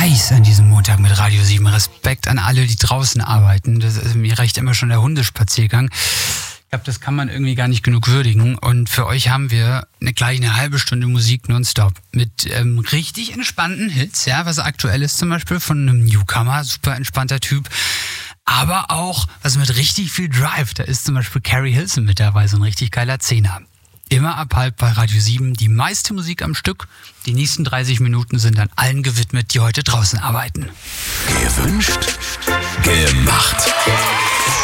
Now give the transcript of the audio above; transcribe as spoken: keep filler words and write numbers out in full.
heiß an diesem Montag mit Radio sieben. Respekt an alle, die draußen arbeiten. Das ist, mir reicht immer schon der Hundespaziergang. Ich glaube, das kann man irgendwie gar nicht genug würdigen. Und für euch haben wir eine gleich eine halbe Stunde Musik nonstop mit ähm, richtig entspannten Hits, ja, was aktuell ist zum Beispiel von einem Newcomer, super entspannter Typ. Aber auch was mit richtig viel Drive. Da ist zum Beispiel Carrie Hilson mit dabei, so ein richtig geiler Zehner. Immer ab halb bei Radio sieben, die meiste Musik am Stück. Die nächsten dreißig Minuten sind dann allen gewidmet, die heute draußen arbeiten. Gewünscht, gemacht.